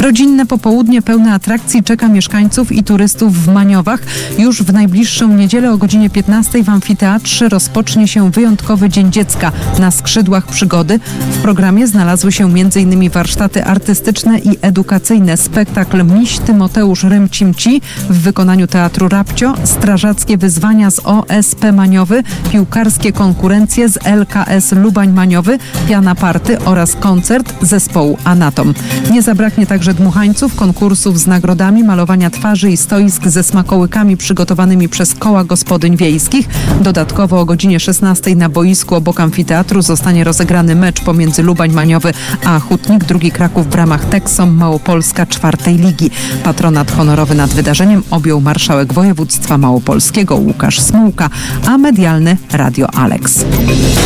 Rodzinne popołudnie pełne atrakcji czeka mieszkańców i turystów w Maniowach. Już w najbliższą niedzielę o godzinie 15 w amfiteatrze rozpocznie się wyjątkowy Dzień Dziecka na skrzydłach przygody. W programie znalazły się m.in. warsztaty artystyczne i edukacyjne, spektakl Miś Tymoteusz Rymcimci w wykonaniu Teatru Rabcio, strażackie wyzwania z OSP Maniowy, piłkarskie konkurencje z LKS Lubań Maniowy, piana party oraz koncert zespołu Anatom. Nie zabraknie także dmuchańców, konkursów z nagrodami, malowania twarzy i stoisk ze smakołykami przygotowanymi przez koła gospodyń wiejskich. Dodatkowo o godzinie 16 na boisku obok amfiteatru zostanie rozegrany mecz pomiędzy Lubań Maniowy a Hutnik, II Kraków w ramach Texom Małopolska 4. Ligi. Patronat honorowy nad wydarzeniem objął marszałek województwa małopolskiego Łukasz Smułka, a medialny Radio Alex.